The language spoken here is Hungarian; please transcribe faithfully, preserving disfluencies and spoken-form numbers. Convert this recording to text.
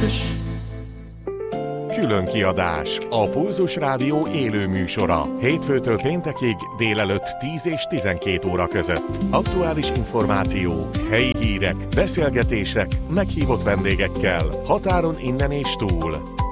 Külön kiadás. A Pulzus Rádió élő műsora. Hétfőtől péntekig délelőtt tíz és tizenkét óra között. Aktuális információ, helyi hírek, beszélgetések, meghívott vendégekkel, határon innen és túl.